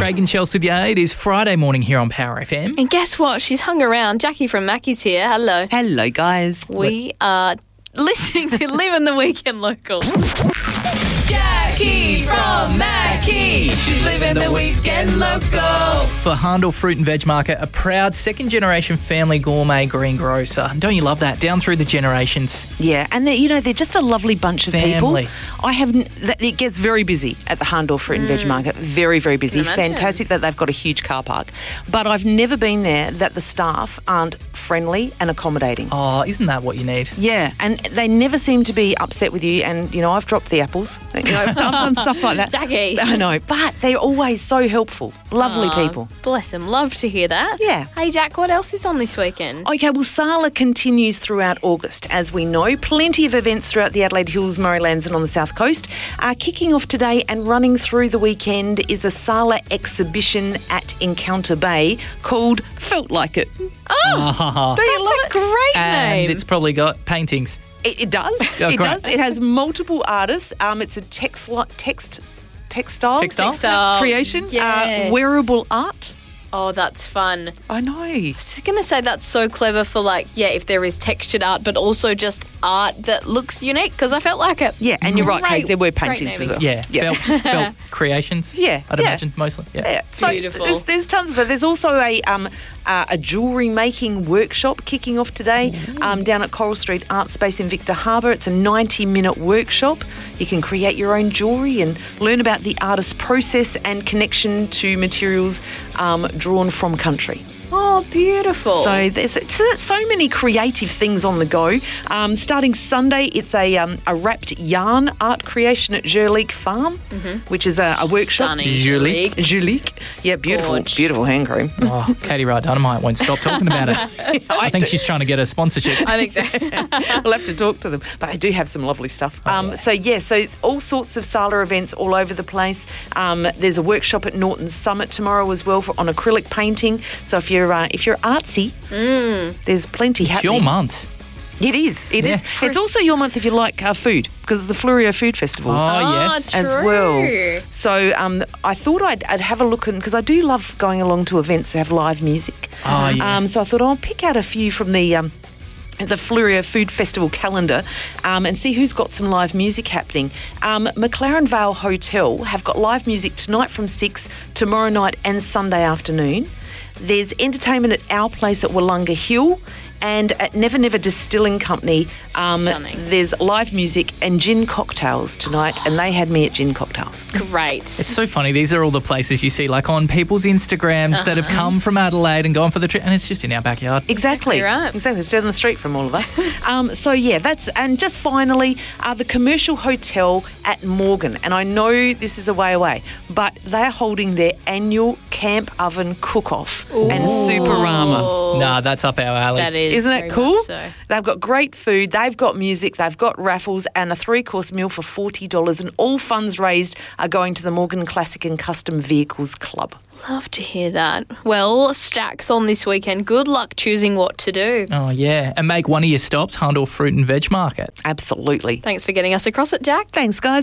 Craig and Chelsea with you. It is Friday morning here on Power FM. And guess what? She's hung around. Jackie from Mackie's here. Hello. Hello, guys. We are listening to Living the Weekend Local. Jackie from Mackie. She's living the weekend local. For Handel Fruit and Veg Market, a proud second-generation family gourmet greengrocer. Don't you love that? Down through the generations. Yeah, and they're just a lovely bunch of Family. people. It gets very busy at the Handel Fruit and Veg Market. Very, very busy. Can imagine. Fantastic that they've got a huge car park. But I've never been there that the staff aren't friendly and accommodating. Oh, isn't that what you need? Yeah, and they never seem to be upset with you. And, I've dropped the apples. I've done stuff like that. Jackie. I know, but they're always so helpful. Lovely Aw, people. Bless them. Love to hear that. Yeah. Hey, Jack, what else is on this weekend? Okay, well, Sala continues throughout August, as we know. Plenty of events throughout the Adelaide Hills, Murraylands and on the South Coast. Kicking off today and running through the weekend is a Sala exhibition at Encounter Bay called Felt Like It. Oh, Do you love that's a great And name. it's probably got paintings. It does. Oh, It great. does. It has multiple artists. It's a textile Textile? creation. Yes. Wearable art. Oh, that's fun. I know. I was going to say that's so clever for if there is textured art, but also just art that looks unique, because I felt like it. Yeah, and you're right, Kate, there were great paintings as naming. well. Yeah, felt creations. Yeah, I'd yeah. imagine, mostly. Yeah. So Beautiful. There's tons of that. There's also a jewellery making workshop kicking off today down at Coral Street Art Space in Victor Harbour. It's a 90-minute workshop. You can create your own jewellery and learn about the artist's process and connection to materials drawn from country. Oh, beautiful. So there's so many creative things on the go. Starting Sunday, it's a wrapped yarn art creation at Jurleek Farm, which is a workshop. Stunning. Jurleek. Jurleek. Yeah, beautiful, Gorge. beautiful hand cream. Oh, Katie Wright Dynamite won't stop talking about it. I think she's trying to get a sponsorship. I think so. We'll have to talk to them. But they do have some lovely stuff. So all sorts of Sala events all over the place. There's a workshop at Norton Summit tomorrow as well on acrylic painting. So if you're artsy, there's plenty It's happening. your month. It is. It is. Yeah. It's also your month if you like food, because it's the Flurio Food Festival. Oh, yes. As true. well. So I thought I'd have a look, because I do love going along to events that have live music. Oh, yeah. So I thought I'll pick out a few from the Flurio Food Festival calendar and see who's got some live music happening. McLaren Vale Hotel have got live music tonight from 6, tomorrow night and Sunday afternoon. There's entertainment at Our Place at Wollonga Hill, and at Never Never Distilling Company, Stunning. there's live music and gin cocktails tonight, and they had me at gin cocktails. Great. It's so funny. These are all the places you see, like on people's Instagrams that have come from Adelaide and gone for the trip, and it's just in our backyard. Exactly. Right. Exactly. It's down the street from all of us. And just finally, the Commercial Hotel at Morgan. And I know this is a way away, but they're holding their annual Camp Oven Cook-Off and Superama. Nah, that's up our alley. That is. Isn't very that cool? much so. They've got great food, they've got music, they've got raffles and a 3-course meal for $40, and all funds raised are going to the Morgan Classic and Custom Vehicles Club. Love to hear that. Well, stacks on this weekend. Good luck choosing what to do. Oh, yeah. And make one of your stops Handel Fruit and Veg Market. Absolutely. Thanks for getting us across it, Jack. Thanks, guys.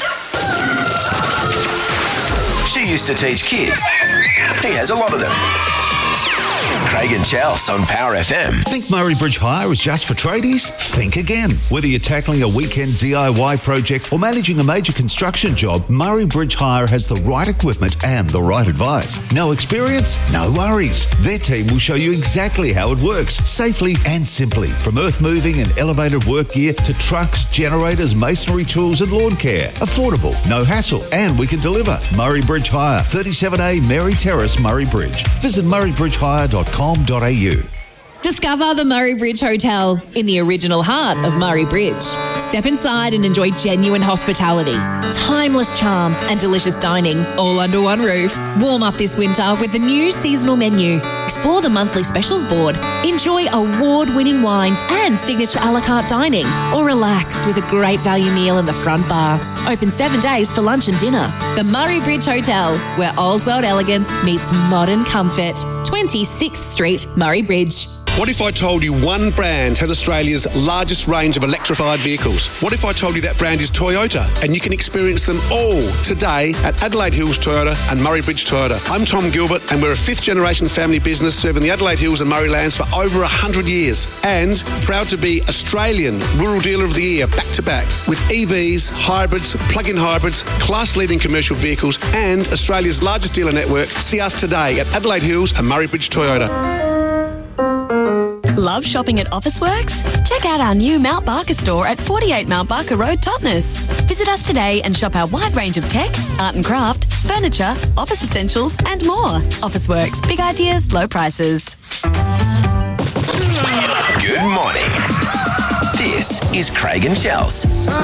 She used to teach kids. He has a lot of them. Craig and Chels on Power FM. Think Murray Bridge Hire is just for tradies? Think again. Whether you're tackling a weekend DIY project or managing a major construction job, Murray Bridge Hire has the right equipment and the right advice. No experience? No worries. Their team will show you exactly how it works, safely and simply. From earth moving and elevated work gear to trucks, generators, masonry tools and lawn care. Affordable, no hassle, and we can deliver. Murray Bridge Hire, 37A Mary Terrace, Murray Bridge. Visit murraybridgehire.com.au. Discover the Murray Bridge Hotel in the original heart of Murray Bridge. Step inside and enjoy genuine hospitality, timeless charm and delicious dining all under one roof. Warm up this winter with the new seasonal menu. Explore the monthly specials board. Enjoy award-winning wines and signature a la carte dining, or relax with a great value meal in the front bar. Open 7 days for lunch and dinner. The Murray Bridge Hotel, where old world elegance meets modern comfort. 26th Street, Murray Bridge. What if I told you one brand has Australia's largest range of electrified vehicles? What if I told you that brand is Toyota and you can experience them all today at Adelaide Hills Toyota and Murray Bridge Toyota? I'm Tom Gilbert and we're a fifth generation family business serving the Adelaide Hills and Murray Lands for over 100 years and proud to be Australian Rural Dealer of the Year back to back with EVs, hybrids, plug-in hybrids, class-leading commercial vehicles and Australia's largest dealer network. See us today at Adelaide Hills and Murray Bridge Toyota. Love shopping at Officeworks? Check out our new Mount Barker store at 48 Mount Barker Road, Totnes. Visit us today and shop our wide range of tech, art and craft, furniture, office essentials and more. Officeworks, big ideas, low prices. Good morning. This is Craig and Chels.